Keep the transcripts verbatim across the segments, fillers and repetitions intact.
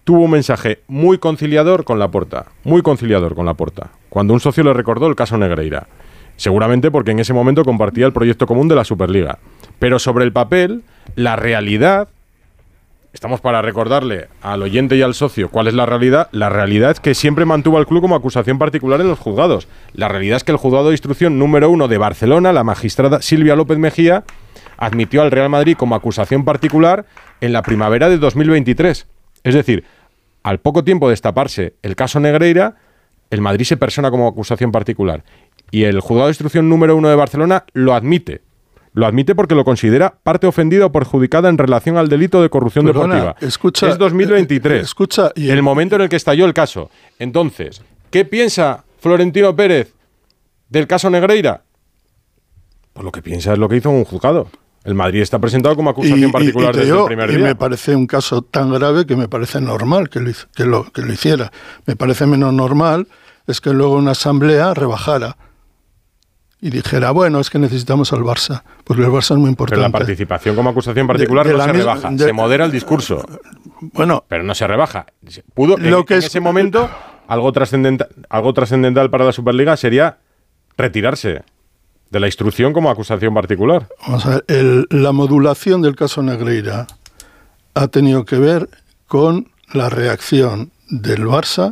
tuvo un mensaje muy conciliador con Laporta, muy conciliador con Laporta, cuando un socio le recordó el caso Negreira. Seguramente porque en ese momento compartía el proyecto común de la Superliga. Pero sobre el papel, la realidad, estamos para recordarle al oyente y al socio cuál es la realidad, la realidad es que siempre mantuvo al club como acusación particular en los juzgados. La realidad es que el juzgado de instrucción número uno de Barcelona, la magistrada Silvia López Mejía, admitió al Real Madrid como acusación particular en la primavera de dos mil veintitrés. Es decir, al poco tiempo de destaparse el caso Negreira, el Madrid se persona como acusación particular. Y el juzgado de instrucción número uno de Barcelona lo admite. Lo admite porque lo considera parte ofendida o perjudicada en relación al delito de corrupción Perdona, deportiva. Escucha, es dos mil veintitrés. Eh, escucha, y el momento en el que estalló el caso. Entonces, ¿qué piensa Florentino Pérez del caso Negreira? Pues lo que piensa es lo que hizo un juzgado. El Madrid está presentado como acusación y, particular y, y desde yo, el primer día. Y me parece un caso tan grave que me parece normal que lo, que, lo, que lo hiciera. Me parece menos normal es que luego una asamblea rebajara y dijera, bueno, es que necesitamos al Barça, porque el Barça es muy importante. Pero la participación como acusación particular de, de no se misma, rebaja, de, se modera el discurso. Bueno, pero no se rebaja. Pudo, lo en, que en es, ese momento, algo trascendental, algo trascendental para la Superliga sería retirarse de la instrucción como acusación particular. Vamos a ver, el, la modulación del caso Negreira ha tenido que ver con la reacción del Barça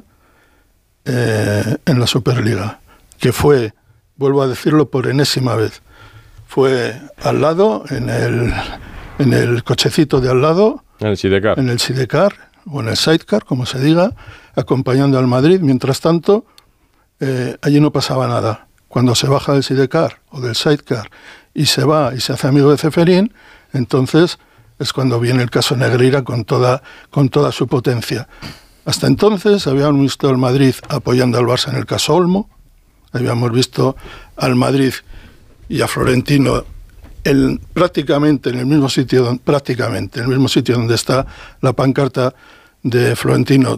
eh, en la Superliga, que fue, vuelvo a decirlo por enésima vez, fue al lado, en el, en el cochecito de al lado, en el Sidecar, en el Sidecar o en el Sidecar, como se diga, acompañando al Madrid. Mientras tanto, eh, allí no pasaba nada. Cuando se baja del Sidecar o del Sidecar y se va y se hace amigo de Ceferín, entonces es cuando viene el caso Negreira con toda, con toda su potencia. Hasta entonces habíamos visto al Madrid apoyando al Barça en el caso Olmo, habíamos visto al Madrid y a Florentino en, prácticamente en el mismo sitio, donde, prácticamente en el mismo sitio donde está la pancarta de Florentino,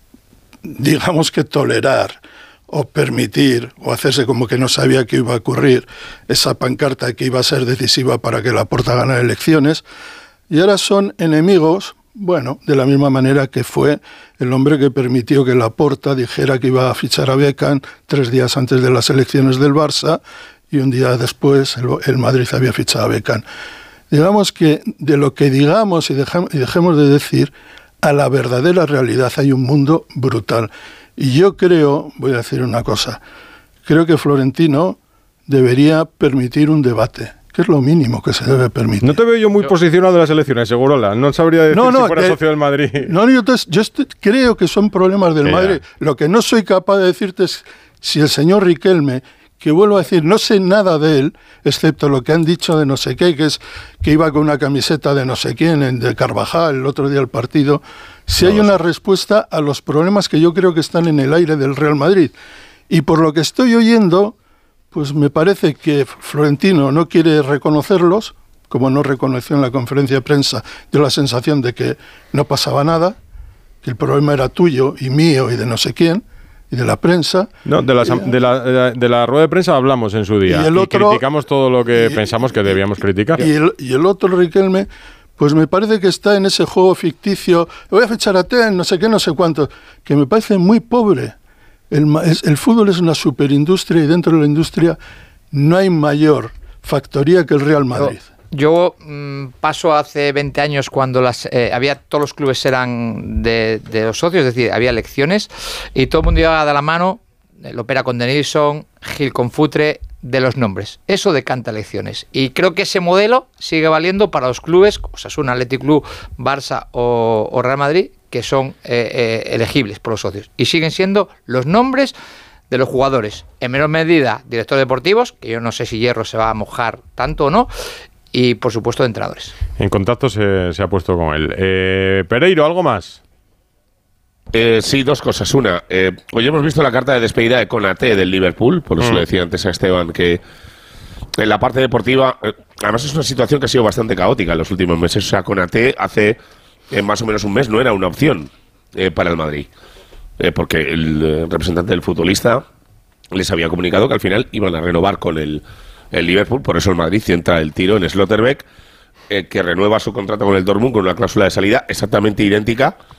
digamos que tolerar o permitir, o hacerse como que no sabía que iba a ocurrir esa pancarta que iba a ser decisiva para que Laporta ganara elecciones, y ahora son enemigos, bueno, de la misma manera que fue el hombre que permitió que Laporta dijera que iba a fichar a Beckham tres días antes de las elecciones del Barça, y un día después el, el Madrid había fichado a Beckham. Digamos que de lo que digamos y dejemos, y dejemos de decir, a la verdadera realidad hay un mundo brutal. Y yo creo, voy a decir una cosa, creo que Florentino debería permitir un debate, que es lo mínimo que se debe permitir. No te veo yo muy yo, posicionado de las elecciones, Segurola. No sabría decir no, no, si fuera que, socio del Madrid. No, yo, te, yo estoy, creo que son problemas del Madrid. Lo que no soy capaz de decirte es si el señor Riquelme, que vuelvo a decir, no sé nada de él, excepto lo que han dicho de no sé qué, que es que iba con una camiseta de no sé quién, de Carvajal, el otro día al partido. Si no, hay una respuesta a los problemas que yo creo que están en el aire del Real Madrid. Y por lo que estoy oyendo, pues me parece que Florentino no quiere reconocerlos, como no reconoció en la conferencia de prensa, dio la sensación de que no pasaba nada, que el problema era tuyo y mío y de no sé quién, y de la prensa. No, de la, de la, de la, de la rueda de prensa hablamos en su día. Y, el otro, y criticamos todo lo que y, pensamos que debíamos criticar. Y el, y el otro, Riquelme, pues me parece que está en ese juego ficticio, voy a fichar a Ten, no sé qué, no sé cuánto, que me parece muy pobre. El, el fútbol es una superindustria y dentro de la industria no hay mayor factoría que el Real Madrid. Yo, yo mmm, paso hace veinte años cuando las eh, había todos los clubes eran de, de los socios, es decir, había elecciones y todo el mundo iba de la mano, Lopera con Denilson, Gil con Futre, de los nombres. Eso decanta elecciones. Y creo que ese modelo sigue valiendo para los clubes, Osasuna, Athletic Club, Barça o, o Real Madrid, que son eh, eh, elegibles por los socios. Y siguen siendo los nombres de los jugadores. En menor medida, directores deportivos, que yo no sé si Hierro se va a mojar tanto o no, y por supuesto de entrenadores. En contacto se, se ha puesto con él. Eh, Pereiro, ¿algo más? Eh, sí, dos cosas. Una, eh, hoy hemos visto la carta de despedida de Konaté del Liverpool, por eso mm. le decía antes a Esteban que en la parte deportiva, eh, además es una situación que ha sido bastante caótica en los últimos meses. O sea, Konaté hace eh, más o menos un mes no era una opción eh, para el Madrid, eh, porque el eh, representante del futbolista les había comunicado que al final iban a renovar con el, el Liverpool, por eso el Madrid centra el tiro en Slotterbeck, eh, que renueva su contrato con el Dortmund con una cláusula de salida exactamente idéntica